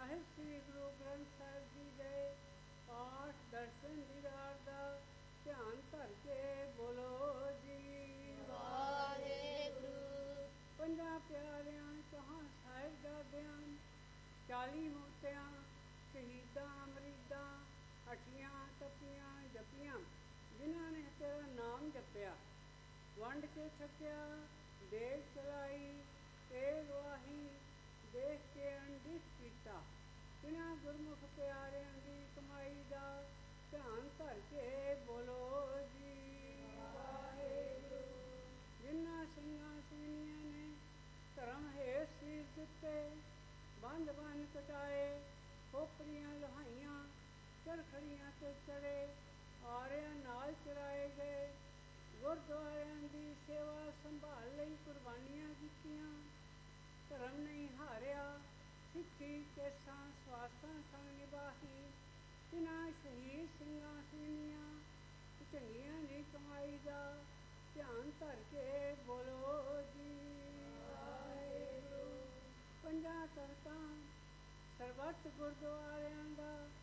ਸਾਹਿਬ ਸ੍ਰੀ ਗੁਰੂ ਗ੍ਰੰਥ ਸਾਹਿਬ ਜੀ ਦੇ ਪਾਠ ਦਰਸ਼ਨ ਦੀਦਾਰ ਦਾ ਧਿਆਨ ਧਰ ਕੇ ਬੋਲੋ ਜੀ ਵਾਹਿਗੁਰੂ। ਪੰਜਾਂ ਪਿਆਰਿਆਂ ਚੌਹਾਂ ਸਾਹਿਬਜ਼ਾਦਿਆਂ 40 ਮੂਰਤਿਆਂ ਸ਼ਹੀਦਾਂ ਅਮਰੀਦਾਂ ਹੱਟੀਆਂ ਤਪੀਆਂ ਜਪੀਆਂ ਜਿਨ੍ਹਾਂ ਨੇ ਤੇਰਾ ਨਾਮ ਜਪਿਆ, ਵੰਡ ਕੇ ਛਕਿਆ, ਦੇਖ ਚਲਾਈ ਤੇ ਗਵਾਹੀ ਦੇਖ ਕੇ ਅੰਡਿਤ ਕੀਤਾ। ਜਿਨ੍ਹਾਂ ਗੁਰਮੁਖ ਪਿਆਰਿਆਂ ਦੀ ਕਮਾਈ ਦਾ ਧਿਆਨ ਧਰ ਕੇ ਬੋਲੋ ਜੀ ਵਾਹਿਗੁਰੂ। ਜਿਨ੍ਹਾਂ ਸਿੰਘਾਂ ਸਿੰਘਣੀਆਂ ਨੇ ਧਰਮ ਹੇਠ ਸੀਸ ਦਿੱਤੇ, ਬੰਦ ਬੰਦ ਕਟਾਏ, ਖੋਪਰੀਆਂ ਲਹਾਈਆਂ, ਚਰਖੜੀਆਂ ਤੇ ਚੜੇ, ਆਰਿਆਂ ਨਾਲ ਚਰਾਏ ਗਏ, ਗੁਰਦੁਆਰਿਆਂ ਦੀ ਸੇਵਾ ਸੰਭਾਲ ਲਈ ਕੁਰਬਾਨੀਆਂ ਦਿੱਤੀਆਂ, ਧਰਮ ਨਹੀਂ ਹਾਰਿਆ, ਸਿੱਖੀ ਕੇਸਾਂ ਸਵਾਸਾਂ ਸੰਗ ਨਿਭਾਹੀ। ਜਿਨ੍ਹਾਂ ਸ਼ਹੀਦ ਸਿੰਘਾਂ ਸਿੰਘਣੀਆਂ ਚੰਗੀਆਂ ਦੀ ਕਮਾਈ ਦਾ ਧਿਆਨ ਧਰ ਕੇ ਬੋਲੋ ਜੀ ਵਾਹਿਗੁਰੂ। ਪੰਜਾਂ ਤਖਤਾਂ ਸਰਬੱਤ ਗੁਰਦੁਆਰਿਆਂ ਦਾ